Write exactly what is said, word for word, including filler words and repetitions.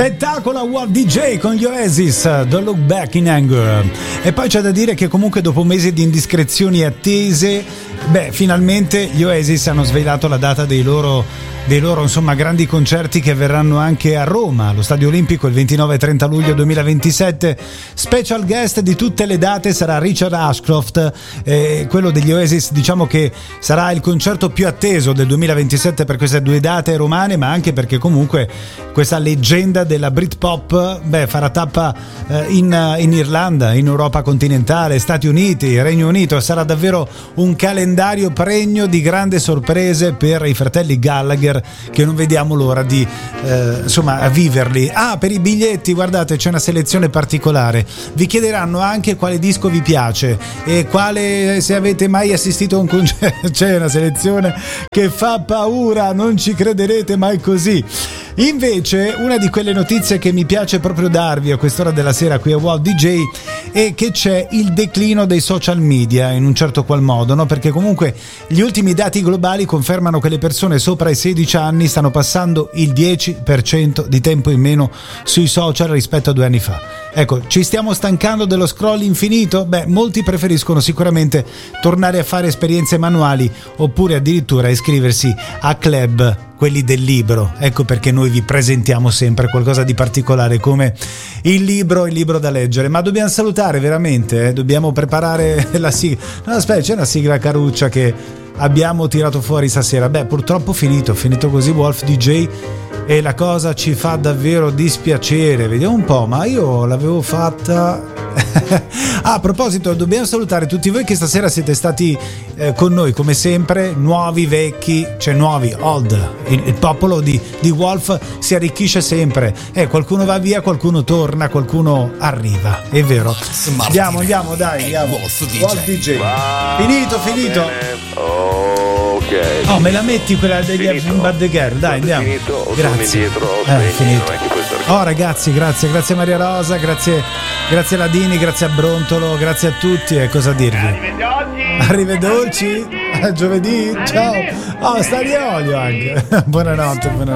Spettacolo World D J con gli Oasis, Don't Look Back in Anger. E poi c'è da dire che comunque dopo mesi di indiscrezioni attese, beh, finalmente gli Oasis hanno svelato la data dei loro dei loro insomma grandi concerti che verranno anche a Roma, allo Stadio Olimpico, il ventinove e trenta luglio duemilaventisette. Special guest di tutte le date sarà Richard Ashcroft, eh, quello degli Oasis diciamo che sarà il concerto più atteso del duemilaventisette per queste due date romane, ma anche perché comunque questa leggenda della Britpop beh, farà tappa eh, in, in Irlanda, in Europa continentale, Stati Uniti, Regno Unito. Sarà davvero un calendario pregno di grandi sorprese per i fratelli Gallagher, che non vediamo l'ora di eh, insomma viverli. Ah, per i biglietti guardate c'è una selezione particolare, vi chiederanno anche quale disco vi piace e quale, se avete mai assistito a un concerto. C'è una selezione che fa paura, non ci crederete mai così. Invece una di quelle notizie che mi piace proprio darvi a quest'ora della sera qui a Wow D J è che c'è il declino dei social media in un certo qual modo, no? Perché comunque gli ultimi dati globali confermano che le persone sopra i sedici anni stanno passando il dieci per cento di tempo in meno sui social rispetto a due anni fa. Ecco, ci stiamo stancando dello scroll infinito? Beh, molti preferiscono sicuramente tornare a fare esperienze manuali oppure addirittura iscriversi a club, quelli del libro. Ecco perché noi vi presentiamo sempre qualcosa di particolare come il libro, il libro da leggere. Ma dobbiamo salutare veramente, eh? Dobbiamo preparare la sigla. No, aspetta, c'è una sigla caruccia che abbiamo tirato fuori stasera. Beh, purtroppo finito, finito così Wolf D J e la cosa ci fa davvero dispiacere. Vediamo un po', ma io l'avevo fatta. Ah, a proposito, dobbiamo salutare tutti voi che stasera siete stati eh, con noi come sempre, nuovi, vecchi, cioè nuovi, old. Il, il popolo di, di Wolf si arricchisce sempre. Eh, qualcuno va via, qualcuno torna, qualcuno arriva. È vero. Andiamo, andiamo, dai, andiamo. Wolf D J. Finito, finito. Ok. Oh, me la metti quella degli Finito. Bad Girl, dai, andiamo. Finito, Grazie. indietro, Eh, finito. Oh ragazzi, grazie, grazie Maria Rosa, grazie, grazie Ladini, grazie a Brontolo, grazie a tutti e cosa dirvi? Arrivederci, a giovedì, ciao. Oh, sta di olio anche. Buonanotte, buonanotte.